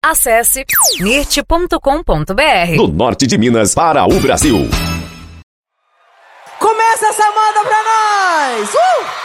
Acesse nirte.com.br. Do norte de Minas para o Brasil. Começa essa moda pra nós!